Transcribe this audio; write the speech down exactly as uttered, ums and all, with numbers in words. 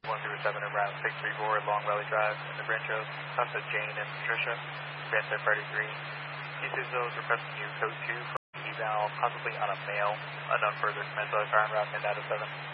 one zero seven around six three four Long Valley Drive in the Ranchos. Talk to Jane and Patricia. Grandson Freddie Green. Pieces those requesting you code two for eval, possibly on a mail. Unknown further commence on car route midnight of seven.